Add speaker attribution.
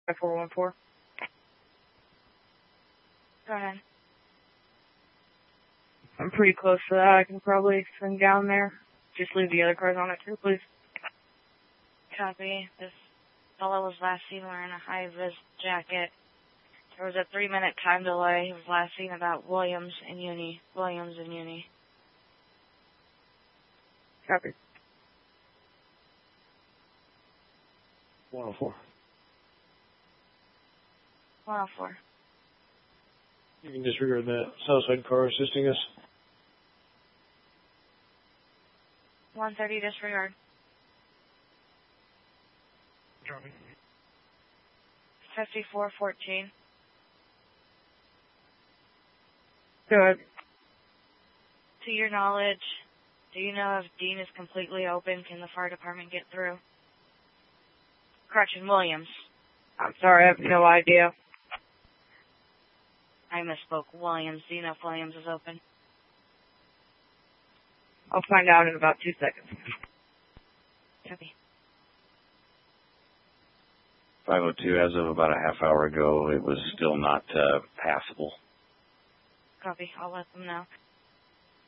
Speaker 1: 414.
Speaker 2: Go ahead.
Speaker 1: I'm pretty close to that. I can probably swing down there. Just leave the other cars on it too, please.
Speaker 2: Copy. This fellow was last seen wearing a high-vis jacket. There was a 3-minute time delay. He was last seen about Williams and Uni.
Speaker 1: Copy.
Speaker 3: 104.
Speaker 2: 104.
Speaker 3: You can disregard that. Southside car assisting us.
Speaker 2: 130, disregard.
Speaker 3: Dropping.
Speaker 2: 5414.
Speaker 1: Go ahead.
Speaker 2: To your knowledge, do you know if Dean is completely open? Can the fire department get through? Correction, Williams.
Speaker 1: I'm sorry, I have no idea.
Speaker 2: I misspoke. Williams. Do you know if Williams is open?
Speaker 1: I'll find out in about 2 seconds.
Speaker 2: Copy.
Speaker 4: 502, as of about a half hour ago, it was still not passable.
Speaker 2: Copy. I'll let them know.